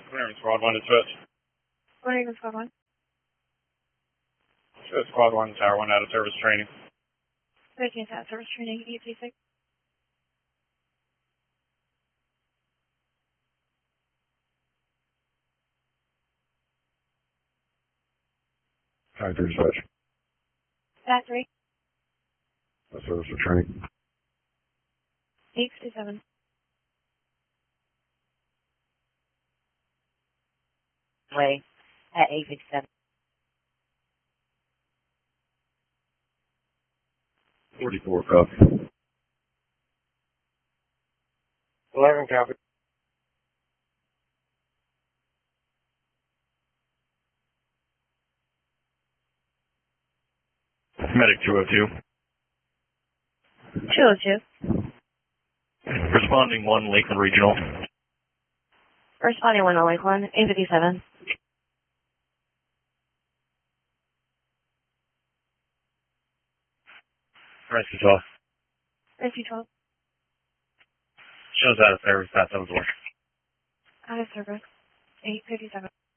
Clearing Squad 1 to switch. What are you Squad 1? Switch Squad 1, Tower 1 out of service training. Switching to service training 836. Time 3 switch. Stat 3. That's service for training. 857. Way at 857. 44 copy. 11 copy. Medic 202. 202. Responding 1, Lakeland Regional. Responding 1 to Lakeland 857. Rescue 12. Rescue 12. Shows out of service, that's over. Out of service 857.